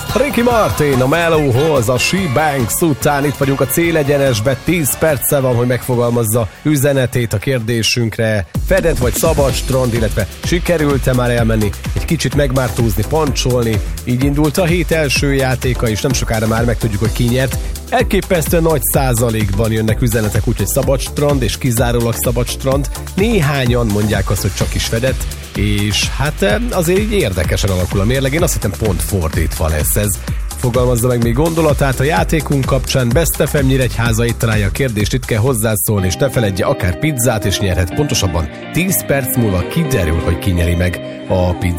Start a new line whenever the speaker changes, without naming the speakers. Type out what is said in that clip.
Ricky Martin, a Melóhoz, a She Banks után itt vagyunk a célegyenesbe, 10 perccel van, hogy megfogalmazza üzenetét a kérdésünkre. Fedett vagy szabad strand, illetve sikerült-e már elmenni, egy kicsit megmártózni, pancsolni. Így indult a hét első játéka, és nem sokára már megtudjuk, hogy ki nyert. Elképesztően nagy százalékban jönnek üzenetek, úgyhogy szabad strand és kizárólag szabad strand. Néhányan mondják azt, hogy csak is fedett, és hát azért így érdekesen alakul a mérleg. Én azt hittem pont fordítva lesz ez. Fogalmazza meg még gondolatát a játékunk kapcsán. Best FM Nyíregyháza itt találja a kérdést, itt kell hozzászólni, és ne feledje, akár pizzát is nyerhet. Pontosabban 10 perc múlva kiderül, hogy ki nyeri meg a pizzát.